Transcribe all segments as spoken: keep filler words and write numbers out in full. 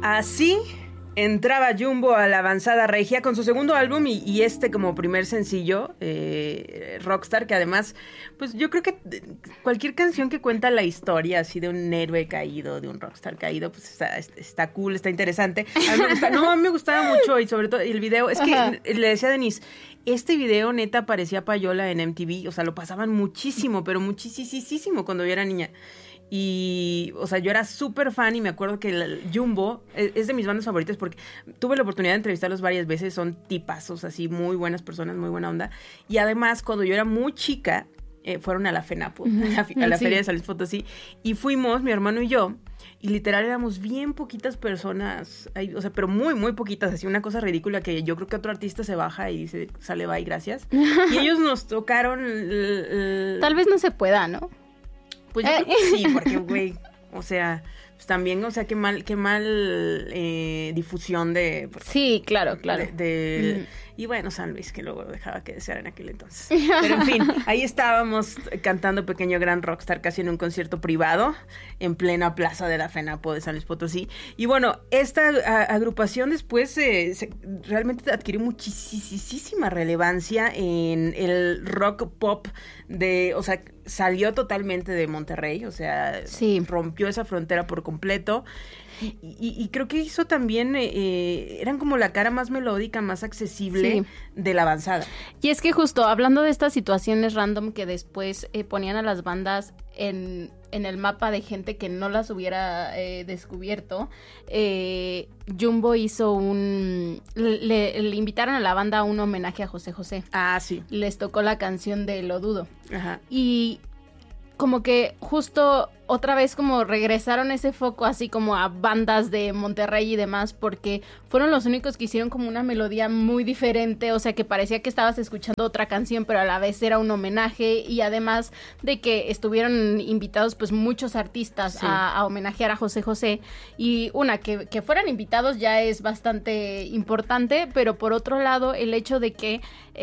Así entraba Jumbo a la avanzada regia con su segundo álbum y, y este como primer sencillo, eh, Rockstar, que además, pues yo creo que cualquier canción que cuenta la historia así de un héroe caído, de un rockstar caído, pues está, está cool, está interesante. A mí me gusta, no, a mí me gustaba mucho y sobre todo el video, es que Ajá. le decía a Denise, este video neta parecía payola en M T V, o sea, lo pasaban muchísimo, pero muchísimo cuando yo era niña. Y, o sea, yo era súper fan y me acuerdo que el Jumbo es, es de mis bandas favoritas porque tuve la oportunidad de entrevistarlos varias veces, son tipazos, así, muy buenas personas, muy buena onda. Y además, cuando yo era muy chica, eh, fueron a la FENAPO, uh-huh. a la, a la sí. Feria de San Luis Potosí, y fuimos, mi hermano y yo, y literal éramos bien poquitas personas, ahí, o sea, pero muy, muy poquitas, así una cosa ridícula que yo creo que otro artista se baja y dice, sale, bye, gracias. Y ellos nos tocaron... El, el... Tal vez no se pueda, ¿no? Pues yo creo que sí, porque, güey, o sea, pues también, o sea, qué mal, qué mal eh, difusión de... Sí, claro, claro. De, de, mm. Y bueno, San Luis, que luego dejaba que desear en aquel entonces. Pero en fin, ahí estábamos cantando Pequeño Gran Rockstar casi en un concierto privado, en plena plaza de la FENAPO de San Luis Potosí. Y bueno, esta a, agrupación después eh, se, realmente adquirió muchísima relevancia en el rock pop de, o sea, salió totalmente de Monterrey, o sea, sí. rompió esa frontera por completo. Y, y, y creo que hizo también, eh, eran como la cara más melódica, más accesible sí. de la avanzada. Y es que justo hablando de estas situaciones random que después eh, ponían a las bandas en, en el mapa de gente que no las hubiera eh, descubierto, eh, Jumbo hizo un... Le, le invitaron a la banda a un homenaje a José José. Ah, sí. Les tocó la canción de Lo Dudo. Ajá. Y como que justo... otra vez como regresaron ese foco así como a bandas de Monterrey y demás, porque fueron los únicos que hicieron como una melodía muy diferente, o sea que parecía que estabas escuchando otra canción, pero a la vez era un homenaje, y además de que estuvieron invitados pues muchos artistas sí. a, a homenajear a José José, y una, que, que fueran invitados ya es bastante importante, pero por otro lado el hecho de que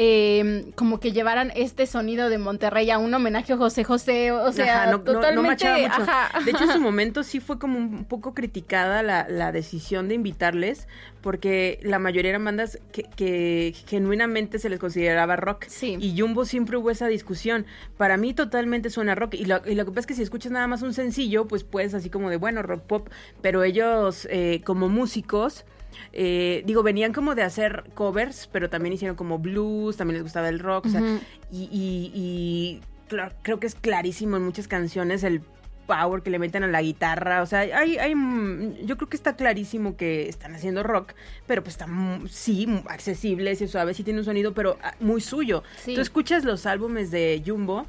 eh, como que llevaran este sonido de Monterrey a un homenaje a José José, o sea, Ajá, no, totalmente... No, no Ajá. De hecho, en su momento sí fue como un poco criticada la, la decisión de invitarles, porque la mayoría eran bandas que, que genuinamente se les consideraba rock. Sí. Y Jumbo siempre hubo esa discusión. Para mí totalmente suena rock. Y lo, y lo que pasa es que si escuchas nada más un sencillo, pues puedes así como de, bueno, rock pop. Pero ellos, eh, como músicos... Eh, digo, venían como de hacer covers, pero también hicieron como blues, también les gustaba el rock, uh-huh. o sea, y, y, y claro, creo que es clarísimo en muchas canciones el power que le meten a la guitarra, o sea, hay, hay, yo creo que está clarísimo que están haciendo rock, pero pues está, sí, accesible, es suave, sí tiene un sonido, pero muy suyo. Sí. Tú escuchas los álbumes de Jumbo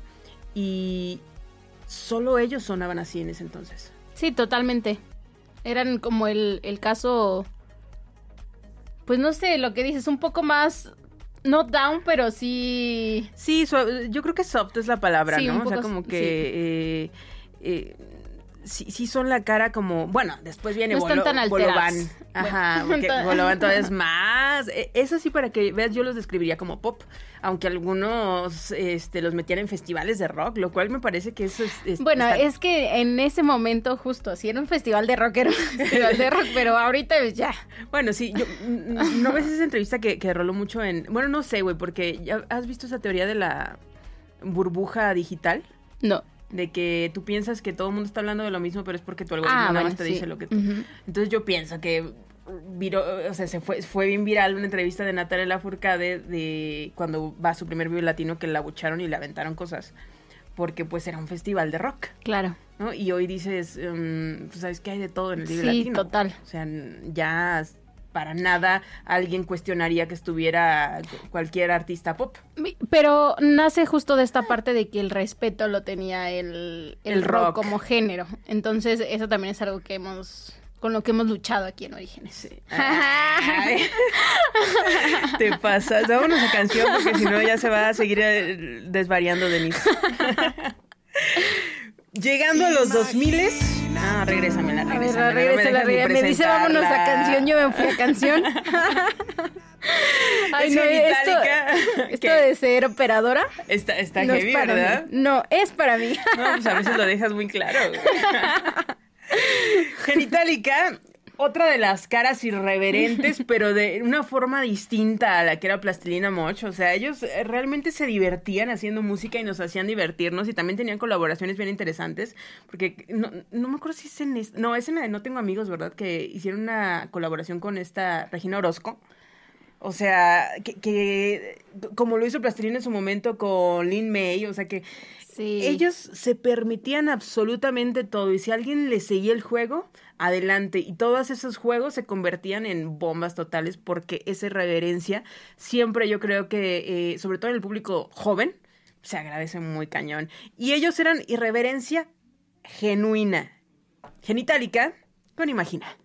y solo ellos sonaban así en ese entonces. Sí, totalmente. Eran como el, el caso, pues no sé, lo que dices, un poco más... No down, pero sí... Sí, suave, yo creo que soft es la palabra, sí, ¿no? Un poco, o sea, como que... Sí. Eh, Eh, sí, sí son la cara como... Bueno, después viene no Bolo, están tan Bolovan. Bueno. Ajá, porque Bolovan todavía es más... Eso sí, para que veas, yo los describiría como pop. Aunque algunos este, los metían en festivales de rock, lo cual me parece que eso es... es bueno, está... es que en ese momento justo, si era un festival de rock, era un festival de rock, pero ahorita ya... Bueno, sí, yo... ¿No ves esa entrevista que, que roló mucho en... Bueno, no sé, güey, porque ¿ya has visto esa teoría de la burbuja digital? No. De que tú piensas que todo el mundo está hablando de lo mismo, pero es porque tu algoritmo ah, nada bueno, más te sí. dice lo que tú... Uh-huh. Entonces yo pienso que viró, o sea, se fue, fue bien viral una entrevista de Natalia Lafourcade de cuando va a su primer Vive Latino, que la abucharon y le aventaron cosas, porque pues era un festival de rock. Claro. ¿No? Y hoy dices, um, pues sabes que hay de todo en el Vive sí, Latino. Sí, total. O sea, ya... para nada alguien cuestionaría que estuviera cualquier artista pop. Pero nace justo de esta parte de que el respeto lo tenía el, el, el rock. rock como género. Entonces, eso también es algo que hemos... con lo que hemos luchado aquí en Orígenes. Sí. Ay. Te pasas. Vámonos a canción porque si no ya se va a seguir desvariando Denise. Llegando a los dos miles... Ah, regrésamela, regrésamela. A ver, regrésala, no me, me dice vámonos a canción, yo me fui a canción. Ay, es no, esto, esto de ser operadora está, está no heavy, es para ¿verdad? Mí. No, es para mí. No, pues a veces lo dejas muy claro. Genitalica otra de las caras irreverentes, pero de una forma distinta a la que era Plastilina Mosh. O sea, ellos realmente se divertían haciendo música y nos hacían divertirnos, y también tenían colaboraciones bien interesantes, porque no, no me acuerdo si es en... Es, no, es en la de No Tengo Amigos, ¿verdad? Que hicieron una colaboración con esta Regina Orozco. O sea, que, que como lo hizo Plastilina en su momento con Lin May, o sea que sí. Ellos se permitían absolutamente todo, y si alguien les seguía el juego, adelante. Y todos esos juegos se convertían en bombas totales, porque esa irreverencia siempre yo creo que, eh, sobre todo en el público joven, se agradece muy cañón. Y ellos eran irreverencia genuina, genitálica con Imagina.